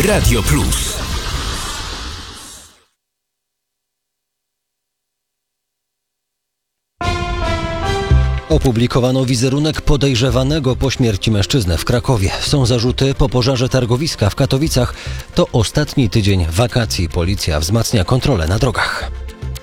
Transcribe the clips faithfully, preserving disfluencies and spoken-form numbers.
Radio Plus. Opublikowano wizerunek podejrzewanego po śmierci mężczyzny w Krakowie. Są zarzuty po pożarze targowiska w Katowicach. To ostatni tydzień wakacji. Policja wzmacnia kontrolę na drogach.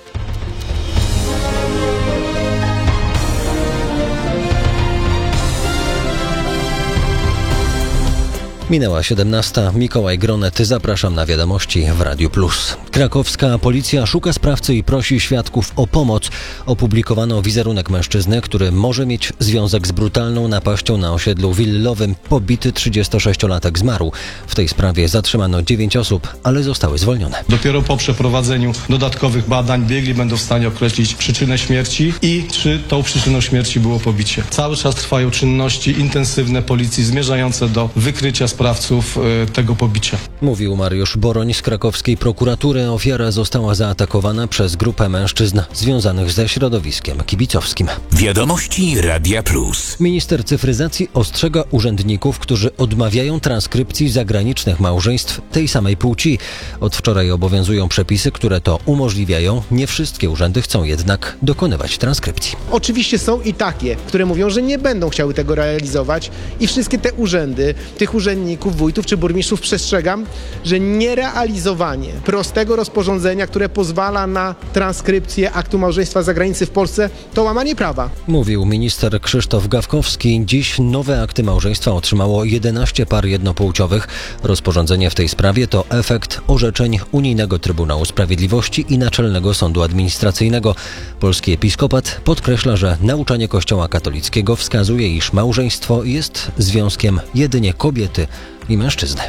Minęła siedemnasta. Mikołaj Gronet, zapraszam na wiadomości w Radiu Plus. Krakowska policja szuka sprawcy i prosi świadków o pomoc. Opublikowano wizerunek mężczyzny, który może mieć związek z brutalną napaścią na osiedlu willowym. Pobity trzydziestosześciolatek zmarł. W tej sprawie zatrzymano dziewięć osób, ale zostały zwolnione. Dopiero po przeprowadzeniu dodatkowych badań biegli będą w stanie określić przyczynę śmierci i czy tą przyczyną śmierci było pobicie. Cały czas trwają czynności intensywne policji zmierzające do wykrycia sprawców y, tego pobicia. Mówił Mariusz Boroń z krakowskiej prokuratury. Ofiara została zaatakowana przez grupę mężczyzn związanych ze środowiskiem kibicowskim. Wiadomości Radia Plus. Minister cyfryzacji ostrzega urzędników, którzy odmawiają transkrypcji zagranicznych małżeństw tej samej płci. Od wczoraj obowiązują przepisy, które to umożliwiają. Nie wszystkie urzędy chcą jednak dokonywać transkrypcji. Oczywiście są i takie, które mówią, że nie będą chciały tego realizować i wszystkie te urzędy, tych urzędników, wójtów czy burmistrzów przestrzegam, że nierealizowanie prostego rozporządzenia, które pozwala na transkrypcję aktu małżeństwa za granicą w Polsce, to łamanie prawa. Mówił minister Krzysztof Gawkowski. Dziś nowe akty małżeństwa otrzymało jedenaście par jednopłciowych. Rozporządzenie w tej sprawie to efekt orzeczeń Unijnego Trybunału Sprawiedliwości i Naczelnego Sądu Administracyjnego. Polski episkopat podkreśla, że nauczanie Kościoła katolickiego wskazuje, iż małżeństwo jest związkiem jedynie kobiety i mężczyzny.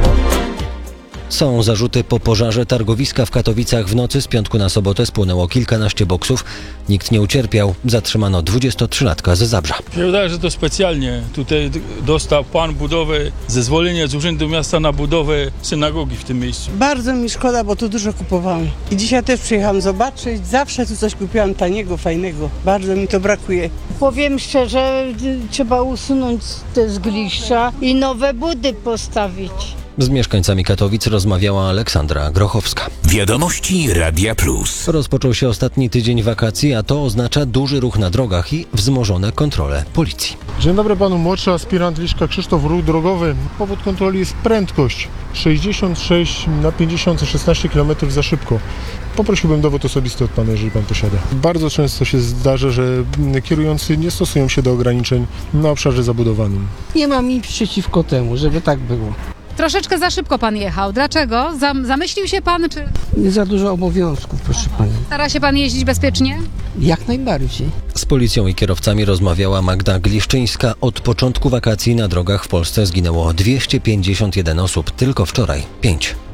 Są zarzuty po pożarze targowiska w Katowicach. W nocy z piątku na sobotę spłonęło kilkanaście boksów. Nikt nie ucierpiał. Zatrzymano dwudziestotrzylatka ze Zabrza. Mnie wydaje, że to specjalnie. Tutaj dostał pan budowę, zezwolenie z Urzędu Miasta na budowę synagogi w tym miejscu. Bardzo mi szkoda, bo tu dużo kupowałam. I dzisiaj też przyjechałam zobaczyć. Zawsze tu coś kupiłam taniego, fajnego. Bardzo mi to brakuje. Powiem szczerze, trzeba usunąć te zgliszcza i nowe budy postawić. Z mieszkańcami Katowic rozmawiała Aleksandra Grochowska. Wiadomości Radia Plus. Rozpoczął się ostatni tydzień wakacji, a to oznacza duży ruch na drogach i wzmożone kontrole policji. Dzień dobry panu, młodszy aspirant Liszka Krzysztof, ruch drogowy. Powód kontroli jest prędkość sześćdziesiąt sześć na pięćdziesiąt, szesnaście kilometrów za szybko. Poprosiłbym dowód osobisty od pana, jeżeli pan posiada. Bardzo często się zdarza, że kierujący nie stosują się do ograniczeń na obszarze zabudowanym. Nie mam nic przeciwko temu, żeby tak było. Troszeczkę za szybko pan jechał. Dlaczego? Zam- zamyślił się pan, czy Nie za dużo obowiązków, proszę pani. stara się pan jeździć bezpiecznie? Jak najbardziej. Z policją i kierowcami rozmawiała Magda Gliszczyńska. Od początku wakacji na drogach w Polsce zginęło dwieście pięćdziesiąt jeden osób. Tylko wczoraj pięć.